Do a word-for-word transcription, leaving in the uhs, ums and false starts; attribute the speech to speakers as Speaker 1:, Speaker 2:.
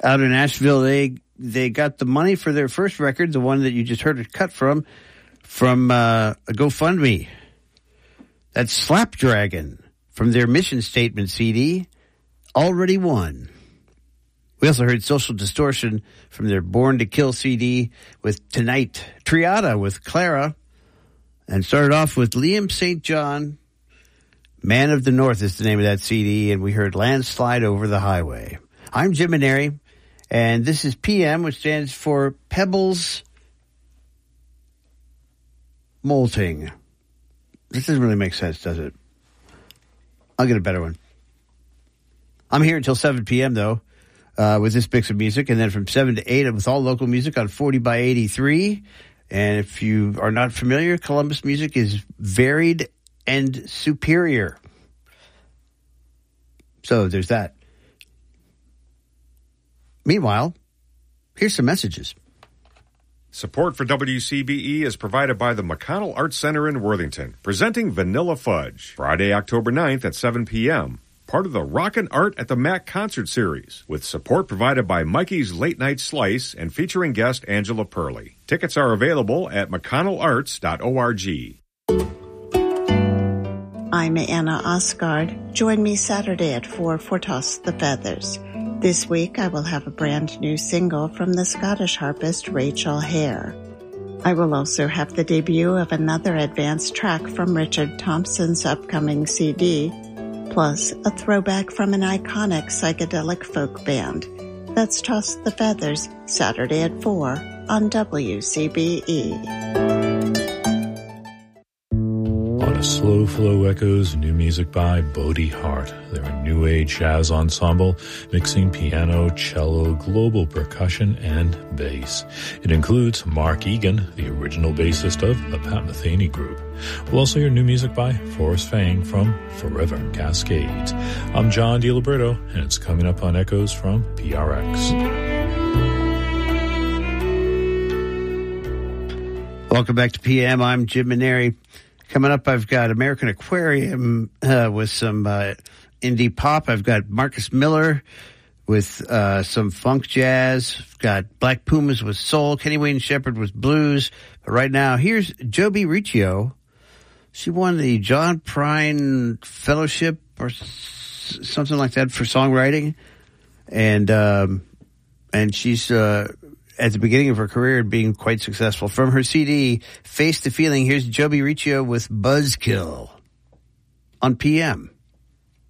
Speaker 1: out in Asheville. They they got the money for their first record, the one that you just heard it cut from, from uh, a GoFundMe. That's Slapdragon from their Mission Statement C D, Already Won. We also heard Social Distortion from their Born to Kill C D with Tonight. Triada with Clara. And started off with Liam Saint John. Man of the North is the name of that C D. And we heard Landslide Over the Highway. I'm Jim Maneri. And this is P M, which stands for Pebbles Molting. This doesn't really make sense, does it? I'll get a better one. I'm here until seven p.m., though. Uh, with this mix of music, and then from seven to eight with all local music on forty by eighty-three. And if you are not familiar, Columbus music is varied and superior. So there's that. Meanwhile, here's some messages.
Speaker 2: Support for W C B E is provided by the McConnell Arts Center in Worthington, presenting Vanilla Fudge, Friday, October ninth at seven p.m., part of the Rockin' Art at the Mac concert series, with support provided by Mikey's Late Night Slice and featuring guest Angela Purley. Tickets are available at mcconnell arts dot org.
Speaker 3: I'm Anna Osgard. Join me Saturday at four for Toss the Feathers. This week I will have a brand new single from the Scottish harpist Rachel Hare. I will also have the debut of another advanced track from Richard Thompson's upcoming C D, plus a throwback from an iconic psychedelic folk band. That's Toss the Feathers, Saturday at four on W C B E.
Speaker 4: On a Slow Flow Echoes, new music by Bodhi Hart. They're a new age jazz ensemble mixing piano, cello, global percussion, and bass. It includes Mark Egan, the original bassist of the Pat Metheny Group. We'll also hear new music by Forrest Fang from Forever Cascades. I'm John DiLiberto, and it's coming up on Echoes from P R X.
Speaker 1: Welcome back to P M. I'm Jim Maneri. Coming up, I've got American Aquarium uh, with some uh, indie pop. I've got Marcus Miller with uh, some funk jazz. I've got Black Pumas with soul. Kenny Wayne Shepherd with blues. But right now, here's Joby Riccio. She won the John Prine Fellowship or s- something like that for songwriting. And um, and she's uh, at the beginning of her career being quite successful. From her C D, Face the Feeling, here's Joby Riccio with Buzzkill on P M.